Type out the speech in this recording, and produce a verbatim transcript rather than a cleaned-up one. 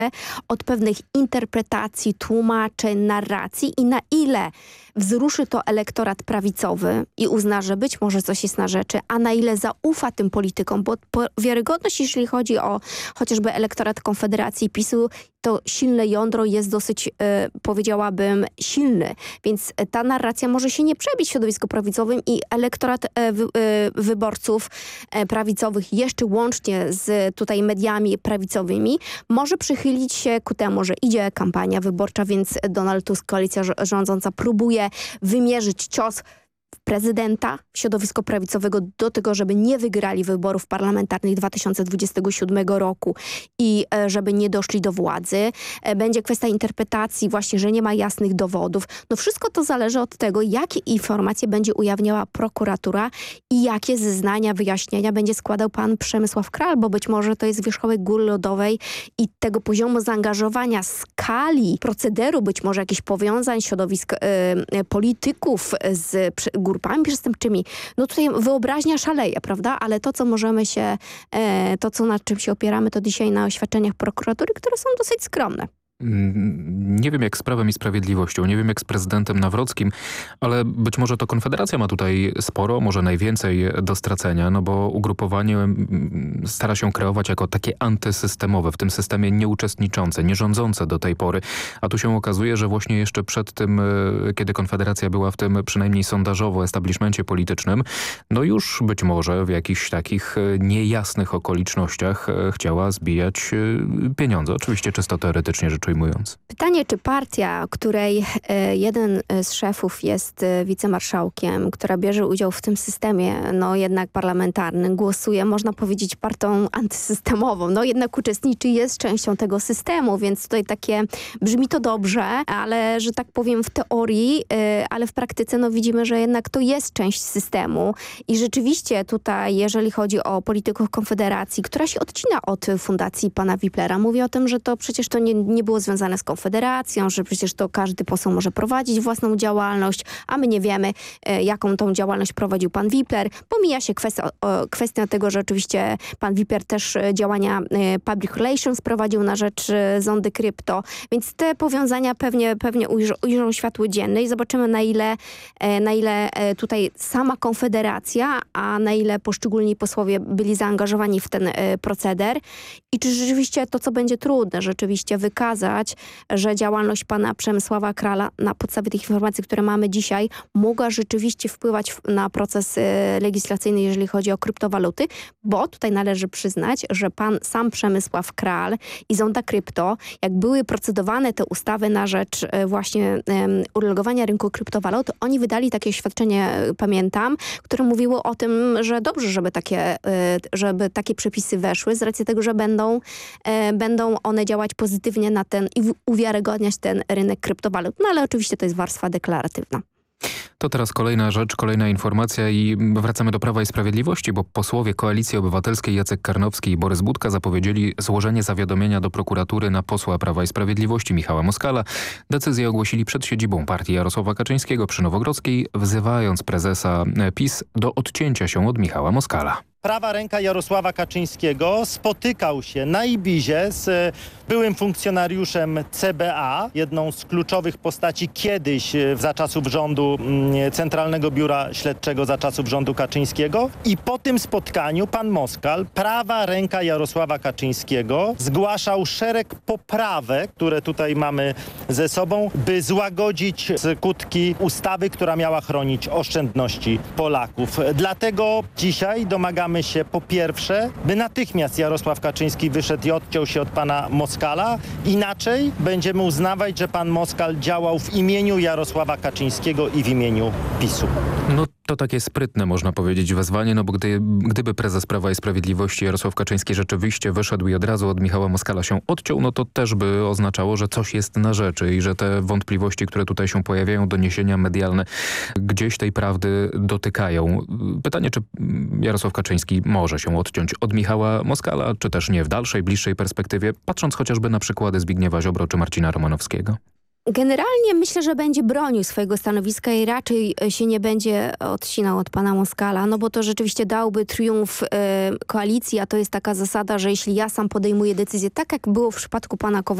od pewnych interpretacji, tłumaczeń, narracji i na ile wzruszy to elektorat prawicowy i uzna, że być może coś jest na rzeczy, a na ile zaufa tym politykom, bo wiarygodność, jeśli chodzi o chociażby elektorat Konfederacji PiSu, to silne jądro jest dosyć, e, powiedziałabym, silny. Więc ta narracja może się nie przebić w środowisku prawicowym i elektorat e, wy, e, wyborców e, prawicowych jeszcze łącznie z tutaj mediami prawicowymi może przychylić się ku temu, że idzie kampania wyborcza, więc Donald Tusk, koalicja rządząca, próbuje wymierzyć cios w prezydenta, w środowisko prawicowego do tego, żeby nie wygrali wyborów parlamentarnych dwa tysiące dwudziestego siódmego roku i e, żeby nie doszli do władzy. E, będzie kwestia interpretacji właśnie, że nie ma jasnych dowodów. No wszystko to zależy od tego, jakie informacje będzie ujawniała prokuratura i jakie zeznania, wyjaśnienia będzie składał pan Przemysław Kral, bo być może to jest wierzchołek góry lodowej i tego poziomu zaangażowania, skali procederu, być może jakichś powiązań środowisk e, polityków z grupami przestępczymi. No tutaj wyobraźnia szaleje, prawda? Ale to, co możemy się, e, to, co nad czym się opieramy, to dzisiaj na oświadczeniach prokuratury, które są dosyć skromne. Nie wiem jak z Prawem i Sprawiedliwością, nie wiem jak z prezydentem Nawrockim, ale być może to Konfederacja ma tutaj sporo, może najwięcej do stracenia, no bo ugrupowanie stara się kreować jako takie antysystemowe, w tym systemie nieuczestniczące, nierządzące do tej pory. A tu się okazuje, że właśnie jeszcze przed tym, kiedy Konfederacja była w tym przynajmniej sondażowo establishmencie politycznym, no już być może w jakichś takich niejasnych okolicznościach chciała zbijać pieniądze. Oczywiście czysto teoretycznie rzecz ujmując. Pytanie, czy partia, której e, jeden z szefów jest e, wicemarszałkiem, która bierze udział w tym systemie, no jednak parlamentarnym, głosuje, można powiedzieć, partią antysystemową. No jednak uczestniczy, jest częścią tego systemu, więc tutaj takie, brzmi to dobrze, ale że tak powiem w teorii, e, ale w praktyce no widzimy, że jednak to jest część systemu i rzeczywiście tutaj, jeżeli chodzi o polityków Konfederacji, która się odcina od fundacji pana Wiplera, mówi o tym, że to przecież to nie, nie było związane z Konfederacją, że przecież to każdy poseł może prowadzić własną działalność, a my nie wiemy, e, jaką tą działalność prowadził pan Wipler. Pomija się kwestia, o, kwestia tego, że oczywiście pan Wipler też działania e, public relations prowadził na rzecz e, Zondy Krypto, więc te powiązania pewnie, pewnie ujrzą, ujrzą światło dzienne i zobaczymy na ile, e, na ile e, tutaj sama Konfederacja, a na ile poszczególni posłowie byli zaangażowani w ten e, proceder i czy rzeczywiście to, co będzie trudne, rzeczywiście wykazać, że działalność pana Przemysława Krala na podstawie tych informacji, które mamy dzisiaj, mogła rzeczywiście wpływać na proces legislacyjny, jeżeli chodzi o kryptowaluty, bo tutaj należy przyznać, że pan sam Przemysław Kral i Zonda Krypto, jak były procedowane te ustawy na rzecz właśnie um, uregulowania rynku kryptowalut, oni wydali takie oświadczenie, pamiętam, które mówiło o tym, że dobrze, żeby takie, żeby takie przepisy weszły, z racji tego, że będą, będą one działać pozytywnie na ten i uwiarygodniać ten rynek kryptowalut. No ale oczywiście to jest warstwa deklaratywna. To teraz kolejna rzecz, kolejna informacja i wracamy do Prawa i Sprawiedliwości, bo posłowie Koalicji Obywatelskiej Jacek Karnowski i Borys Budka zapowiedzieli złożenie zawiadomienia do prokuratury na posła Prawa i Sprawiedliwości Michała Moskala. Decyzję ogłosili przed siedzibą partii Jarosława Kaczyńskiego przy Nowogrodzkiej, wzywając prezesa PiS do odcięcia się od Michała Moskala. Prawa ręka Jarosława Kaczyńskiego spotykał się na Ibizie z byłym funkcjonariuszem C B A, jedną z kluczowych postaci kiedyś za czasów rządu Centralnego Biura Śledczego, za czasów rządu Kaczyńskiego. I po tym spotkaniu pan Moskal, prawa ręka Jarosława Kaczyńskiego, zgłaszał szereg poprawek, które tutaj mamy ze sobą, by złagodzić skutki ustawy, która miała chronić oszczędności Polaków. Dlatego dzisiaj domagamy się po pierwsze, by natychmiast Jarosław Kaczyński wyszedł i odciął się od pana Moskala. Inaczej będziemy uznawać, że pan Moskal działał w imieniu Jarosława Kaczyńskiego i w imieniu PiSu. No to takie sprytne, można powiedzieć, wezwanie, no bo gdy, gdyby prezes Prawa i Sprawiedliwości Jarosław Kaczyński rzeczywiście wyszedł i od razu od Michała Moskala się odciął, no to też by oznaczało, że coś jest na rzeczy i że te wątpliwości, które tutaj się pojawiają, doniesienia medialne gdzieś tej prawdy dotykają. Pytanie, czy Jarosław Kaczyński może się odciąć od Michała Moskala, czy też nie w dalszej, bliższej perspektywie, patrząc chociażby na przykłady Zbigniewa Ziobro czy Marcina Romanowskiego? Generalnie myślę, że będzie bronił swojego stanowiska i raczej się nie będzie odcinał od pana Moskala, no bo to rzeczywiście dałby triumf e, koalicji, a to jest taka zasada, że jeśli ja sam podejmuję decyzję, tak jak było w przypadku pana Kowalskiego,